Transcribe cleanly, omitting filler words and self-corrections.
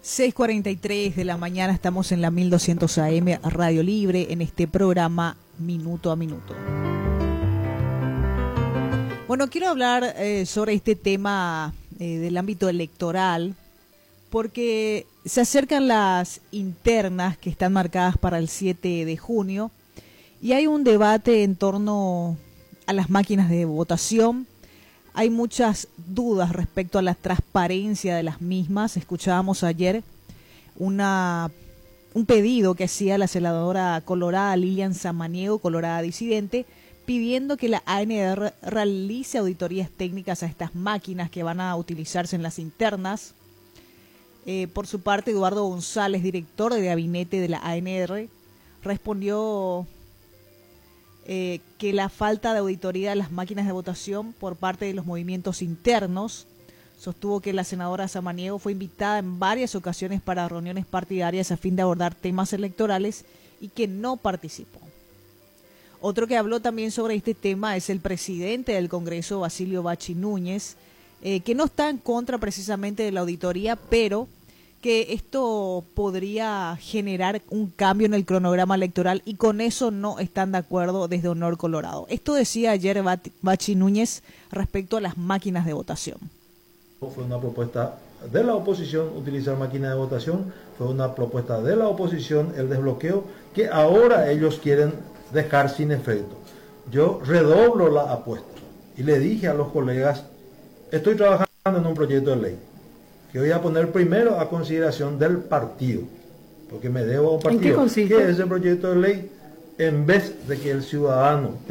6:43 de la mañana, estamos en la 1200 AM Radio Libre en este programa Minuto a Minuto. Bueno, quiero hablar sobre este tema del ámbito electoral porque se acercan las internas que están marcadas para el 7 de junio y hay un debate en torno a las máquinas de votación. Hay muchas dudas respecto a la transparencia de las mismas. Escuchábamos ayer un pedido que hacía la senadora colorada Lilian Samaniego, colorada disidente, pidiendo que la ANR realice auditorías técnicas a estas máquinas que van a utilizarse en las internas. Por su parte, Eduardo González, director de gabinete de la ANR, respondió que la falta de auditoría de las máquinas de votación por parte de los movimientos internos. Sostuvo que la senadora Samaniego fue invitada en varias ocasiones para reuniones partidarias a fin de abordar temas electorales y que no participó. Otro que habló también sobre este tema es el presidente del Congreso, Basilio Bachi Núñez, que no está en contra precisamente de la auditoría, pero que esto podría generar un cambio en el cronograma electoral y con eso no están de acuerdo desde Honor Colorado. Esto decía ayer Bachi Núñez respecto a las máquinas de votación. Fue una propuesta de la oposición utilizar máquinas de votación, fue una propuesta de la oposición el desbloqueo que ahora ellos quieren dejar sin efecto. Yo redoblo la apuesta y le dije a los colegas, estoy trabajando en un proyecto de ley que voy a poner primero a consideración del partido, porque me debo a un partido. ¿En qué consiste? Que ese proyecto de ley, en vez de que el ciudadano